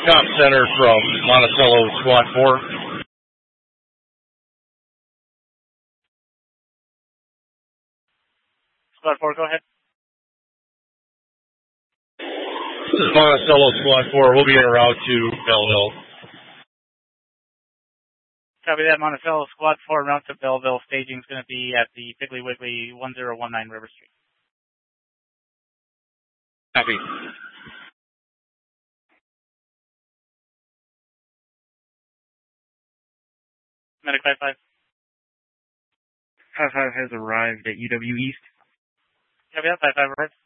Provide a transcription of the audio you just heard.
Top center from Monticello Squad 4. Squad 4, go ahead. This is Monticello Squad 4. We'll be en route to Belleville. Copy that, Monticello Squad 4 en route to Belleville. Staging is going to be at the Piggly Wiggly 1019 River Street. Copy. Medic 5-5. 5-5 has arrived at UW East. Copy that, 5-5 reports.